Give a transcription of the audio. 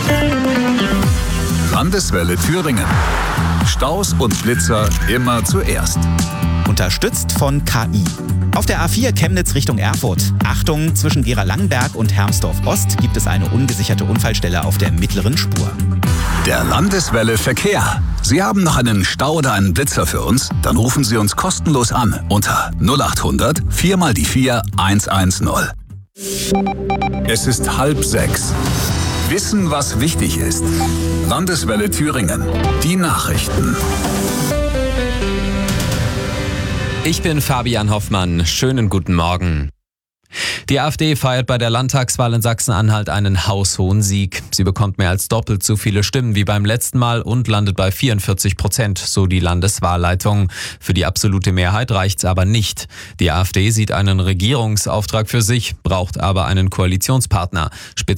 Landeswelle Thüringen. Staus und Blitzer immer zuerst. Unterstützt von KI. Auf der A4 Chemnitz Richtung Erfurt. Achtung, zwischen Gera-Langenberg und Hermsdorf-Ost gibt es eine ungesicherte Unfallstelle auf der mittleren Spur. Der Landeswelle Verkehr. Sie haben noch einen Stau oder einen Blitzer für uns? Dann rufen Sie uns kostenlos an unter 0800 4 mal die 4 110. Es ist 5:30. Wissen, was wichtig ist. Landeswelle Thüringen. Die Nachrichten. Ich bin Fabian Hoffmann. Schönen guten Morgen. Die AfD feiert bei der Landtagswahl in Sachsen-Anhalt einen haushohen Sieg. Sie bekommt mehr als doppelt so viele Stimmen wie beim letzten Mal und landet bei 44%, so die Landeswahlleitung. Für die absolute Mehrheit reicht's aber nicht. Die AfD sieht einen Regierungsauftrag für sich, braucht aber einen Koalitionspartner.